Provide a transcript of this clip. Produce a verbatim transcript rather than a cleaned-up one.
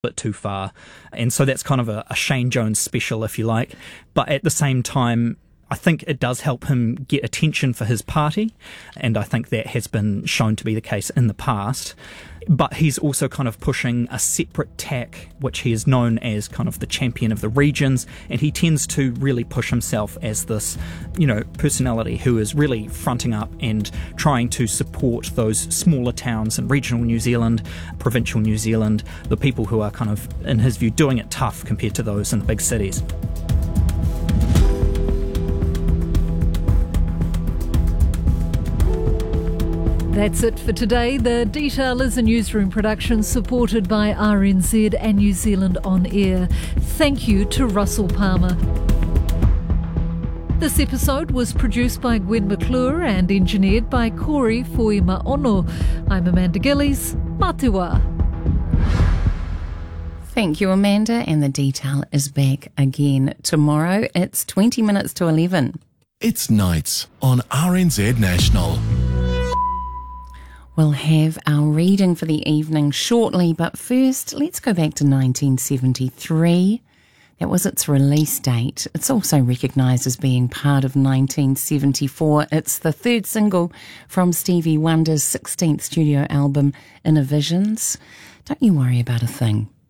bit too far. And so that's kind of a, a Shane Jones special, if you like. But at the same time, I think it does help him get attention for his party, and I think that has been shown to be the case in the past. But he's also kind of pushing a separate tack, which he is known as kind of the champion of the regions, and he tends to really push himself as this, you know, personality who is really fronting up and trying to support those smaller towns in regional New Zealand, provincial New Zealand, the people who are kind of, in his view, doing it tough compared to those in the big cities. That's it for today. The Detail is a newsroom production supported by R N Z and New Zealand On Air. Thank you to Russell Palmer. This episode was produced by Gwen McClure and engineered by Corey Foima-Ono. I'm Amanda Gillies. Matiwa. Thank you, Amanda. And The Detail is back again tomorrow. It's twenty minutes to eleven. It's Nights on R N Z National. We'll have our reading for the evening shortly, but first, let's go back to nineteen seventy-three. That was its release date. It's also recognised as being part of nineteen seventy-four. It's the third single from Stevie Wonder's sixteenth studio album, Inner Visions. Don't you worry about a thing.